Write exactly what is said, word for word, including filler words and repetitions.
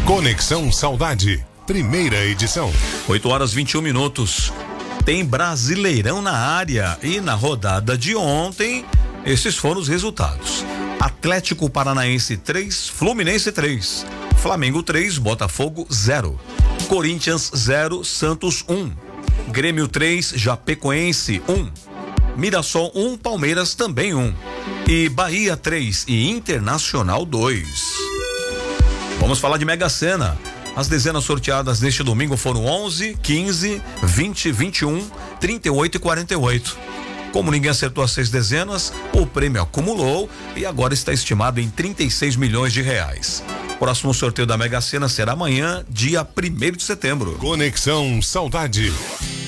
Conexão Saudade, primeira edição. oito horas e vinte e um minutos. Tem Brasileirão na área e na rodada de ontem, esses foram os resultados. Atlético Paranaense três, Fluminense três, Flamengo três, Botafogo zero, Corinthians zero, Santos um, Grêmio três, Chapecoense um, Mirassol um, Palmeiras também um, e Bahia três e Internacional dois. Vamos falar de Mega Sena. As dezenas sorteadas neste domingo foram onze, quinze, vinte, vinte e um, trinta e oito e quarenta e oito. Como ninguém acertou as seis dezenas, o prêmio acumulou e agora está estimado em trinta e seis milhões de reais. O próximo sorteio da Mega Sena será amanhã, dia primeiro de setembro. Conexão Saudade.